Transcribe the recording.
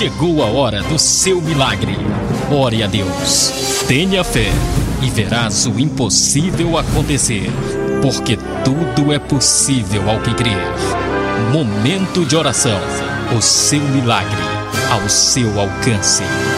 Chegou a hora do seu milagre. Ore a Deus, tenha fé e verás o impossível acontecer, porque tudo é possível ao que crer. Momento de oração, o seu milagre ao seu alcance.